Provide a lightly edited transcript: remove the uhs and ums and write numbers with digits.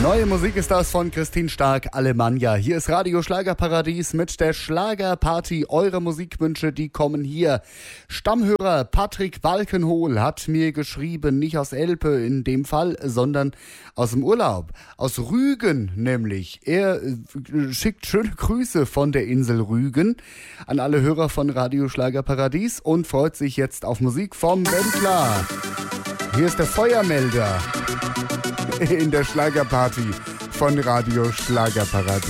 Neue Musik ist das von Christine Stark, Alemannia. Hier ist Radio Schlagerparadies mit der Schlagerparty. Eure Musikwünsche, die kommen hier. Stammhörer Patrick Balkenhol hat mir geschrieben, nicht aus Elpe in dem Fall, sondern aus dem Urlaub. Aus Rügen nämlich. Er schickt schöne Grüße von der Insel Rügen an alle Hörer von Radio Schlagerparadies und freut sich jetzt auf Musik vom Wendler. Hier ist der Feuermelder in der Schlagerparty von Radio Schlagerparadies.